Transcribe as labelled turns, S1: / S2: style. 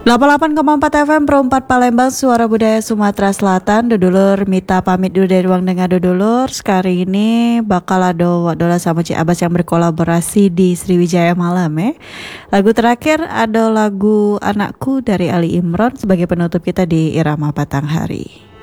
S1: 88,4 FM Pro 4 Palembang, Suara Budaya Sumatera Selatan. Dudulur Mita pamit dulu dari ruang dengar dudulur. Sekali ini bakal ada Wadola sama Cik Abbas yang berkolaborasi di Sriwijaya Malam ya. Lagu terakhir ada lagu Anakku dari Ali Imron sebagai penutup kita di Irama Batanghari.